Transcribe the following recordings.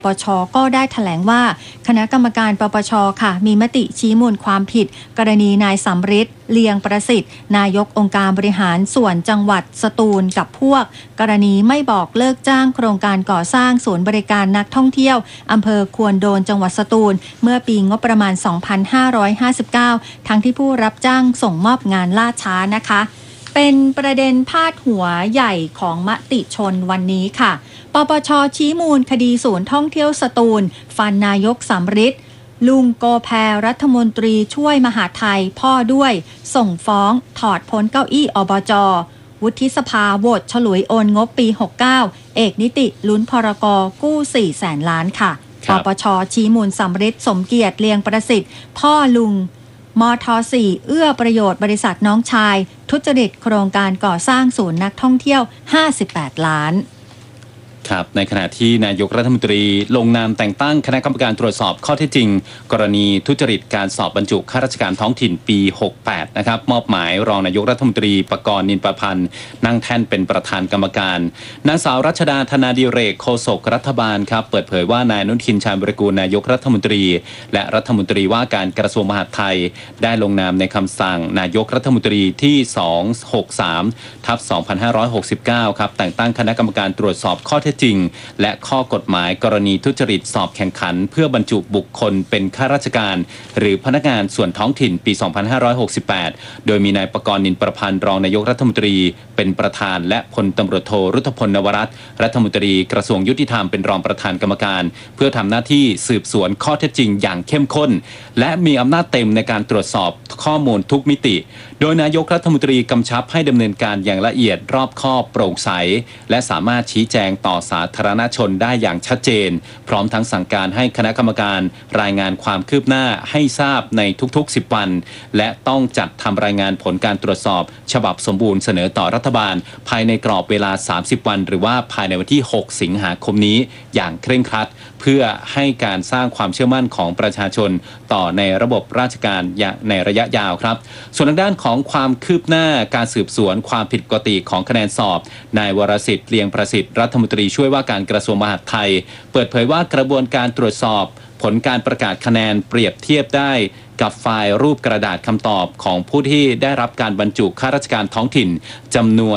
ปชก็ได้แถลงว่าคณะกรรมการปปชค่ะมีมติชี้มูลความผิดกรณีนายสำริดเลียงประสิทธิ์นายกองค์การบริหารส่วนจังหวัดสตูลกับพวกกรณีไม่บอกเลิกจ้างโครงการก่อสร้างศูนย์บริการนักท่องเที่ยวอำเภอควนโดนจังหวัดสตูลเมื่อปีงบประมาณ 2559 ทั้งที่ผู้รับจ้างส่งมอบงานล่าช้านะคะเป็นประเด็นพาดหัวใหญ่ของมติชนวันนี้ค่ะปปชชี้มูลคดีศูนย์ท่องเที่ยวสตูลฟันนายกสำริดลุงโกแพรัฐมนตรีช่วยมหาดไทยพ่อด้วยส่งฟ้องถอดพ้นเก้าอี้อบจ.วุฒิสภาโหวตฉลุยโอนงบปี 69 เอกนิติลุ้นพรก.กู้ 400,000 ล้านค่ะปปชชี้มูลสำริดสมเกียรติเลียงประสิทธิ์พ่อลุงมท.4 เอื้อประโยชน์บริษัทน้องชายทุจริตโครงการก่อสร้างศูนย์นักท่องเที่ยว 58 ล้านครับในขณะที่นายกรัฐมนตรีลงนามแต่งตั้งคณะกรรมการตรวจสอบข้อเท็จจริงกรณีทุจริตการสอบบรรจุข้าราชการท้องถิ่นปี 68 นะครับมอบหมายรองนายกรัฐมนตรีปกรณ์นินประพันธ์นั่งแท่นเป็นประธานกรรมการนางสาวรัชดาธนาดิเรกโฆษกรัฐบาลครับเปิดเผยว่านายอนุทินชาญวิรากูลนายกรัฐมนตรีและรัฐมนตรีว่าการกระทรวงมหาดไทยได้ลงนามในคำสั่งนายกรัฐมนตรีที่ 263/2569 ครับแต่งตั้งคณะกรรมการตรวจสอบข้อเท็จจริงและข้อกฎหมายกรณีทุจริตสอบแข่งขันเพื่อบรรจุบุคคลเป็นข้าราชการหรือพนักงานส่วนท้องถิ่นปี 2568 โดยมีนายปกรณ์นินประพันธ์รองนายกรัฐมนตรีเป็นประธานและพลตำรวจโทรุทธพลนวรัตน์รัฐมนตรีกระทรวงยุติธรรมเป็นรองประธานกรรมการเพื่อทำหน้าที่สืบสวนข้อเท็จจริงอย่างเข้มข้นและมีอำนาจเต็มในการตรวจสอบข้อมูลทุกมิติโดยนายกรัฐมนตรีกำชับให้ดำเนินการอย่างละเอียดรอบคอบโปร่งใสและสามารถชี้แจงต่อสาธารณชนได้อย่างชัดเจนพร้อมทั้งสั่งการให้คณะกรรมการรายงานความคืบหน้าให้ทราบในทุกๆ10 วันและต้องจัดทำรายงานผลการตรวจสอบฉบับสมบูรณ์เสนอต่อรัฐบาลภายในกรอบเวลา30 วันหรือว่าภายในวันที่6 สิงหาคมนี้อย่างเคร่งครัดเพื่อให้การสร้างความเชื่อมั่นของประชาชนต่อในระบบราชการในระยะยาวครับส่วนทางด้านของความคืบหน้าการสืบสวนความผิดปกติของคะแนนสอบนายวรสิทธิ์เลียงประสิทธิ์รัฐมนตรีช่วยว่าการกระทรวงมหาดไทยเปิดเผยว่ากระบวนการตรวจสอบผลการประกาศคะแนนเปรียบเทียบได้กับไฟล์รูปกระดาษคำตอบของผู้ที่ได้รับการบรรจุข้าราชการท้องถิ่นจำนวน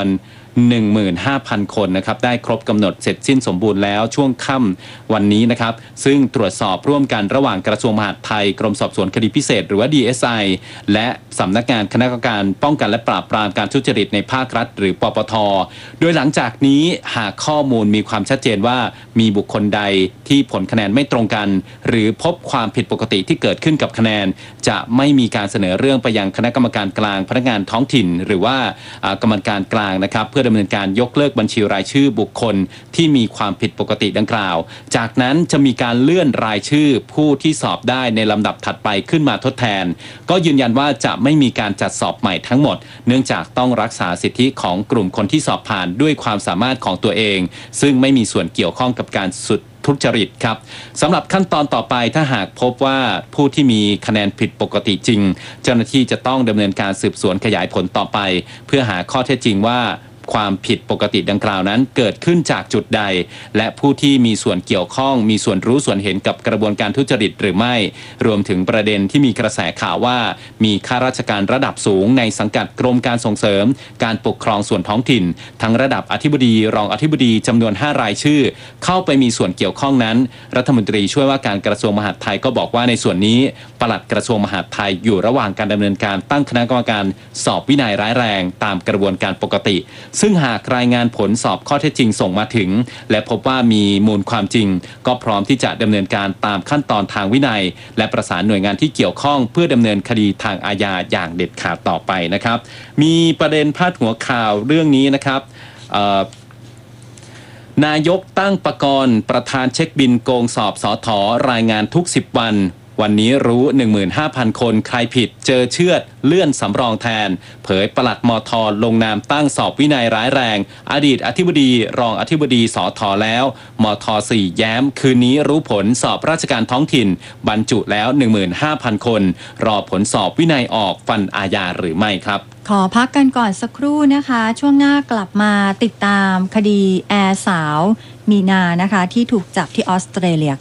15,000 คนนะครับได้ครบกำหนดเสร็จสิ้นสมบูรณ์แล้วช่วงค่ำวันนี้นะครับซึ่งตรวจสอบร่วมกันระหว่างกระทรวงมหาดไทยกรมสอบสวนคดีพิเศษหรือว่า DSI และสำนักงานคณะกรรมการป้องกันและปราบปรามการทุจริตในภาครัฐหรือปปท.โดยหลังจากนี้หากข้อมูลมีความชัดเจนว่ามีบุคคลใดที่ผลคะแนนไม่ตรงกันหรือพบความผิดปกติที่เกิดขึ้นกับคะแนนจะไม่มีการเสนอเรื่องไปยังคณะกรรมการกลางพนักงานท้องถิ่นหรือว่ากรรมการกลางนะครับเพื่อดำเนินการยกเลิกบัญชีรายชื่อบุคคลที่มีความผิดปกติดังกล่าวจากนั้นจะมีการเลื่อนรายชื่อผู้ที่สอบได้ในลำดับถัดไปขึ้นมาทดแทนก็ยืนยันว่าจะไม่มีการจัดสอบใหม่ทั้งหมดเนื่องจากต้องรักษาสิทธิของกลุ่มคนที่สอบผ่านด้วยความสามารถของตัวเองซึ่งไม่มีส่วนเกี่ยวข้องกับการทุจริตครับสำหรับขั้นตอนต่อไปถ้าหากพบว่าผู้ที่มีคะแนนผิดปกติจริงเจ้าหน้าที่จะต้องดำเนินการสืบสวนขยายผลต่อไปเพื่อหาข้อเท็จจริงว่าความผิดปกติดังกล่าวนั้นเกิดขึ้นจากจุดใดและผู้ที่มีส่วนเกี่ยวข้องมีส่วนรู้ส่วนเห็นกับกระบวนการทุจริตหรือไม่รวมถึงประเด็นที่มีกระแสข่าวว่ามีข้าราชการระดับสูงในสังกัดกรมการส่งเสริมการปกครองส่วนท้องถิ่นทั้งระดับอธิบดีรองอธิบดีจำนวน5รายชื่อเข้าไปมีส่วนเกี่ยวข้องนั้นรัฐมนตรีช่วยว่าการกระทรวงมหาดไทยก็บอกว่าในส่วนนี้ปลัดกระทรวงมหาดไทยอยู่ระหว่างการดำเนินการตั้งคณะกรรมการสอบวินัยร้ายแรงตามกระบวนการปกติซึ่งหากรายงานผลสอบข้อเท็จจริงส่งมาถึงและพบว่ามีมูลความจริงก็พร้อมที่จะดำเนินการตามขั้นตอนทางวินัยและประสานหน่วยงานที่เกี่ยวข้องเพื่อดำเนินคดีทางอาญาอย่างเด็ดขาดต่อไปนะครับมีประเด็นพาดหัวข่าวเรื่องนี้นะครับนายกตั้งประกรณ์ประธานเช็คบินโกงสอบสถ.รายงานทุก10 วันนี้รู้ 15,000 คนใครผิดเจอเชือดเลื่อนสำรองแทนเผยปลัดมท.ลงนามตั้งสอบวินัยร้ายแรงอดีตอธิบดีรองอธิบดีสท.แล้วมท.4 แย้มคืนนี้รู้ผลสอบราชการท้องถิ่นบรรจุแล้ว 15,000 คนรอผลสอบวินัยออกฟันอาญาหรือไม่ครับขอพักกันก่อนสักครู่นะคะช่วงหน้ากลับมาติดตามคดีแอร์สาวมีนานะคะที่ถูกจับที่ออสเตรเลีย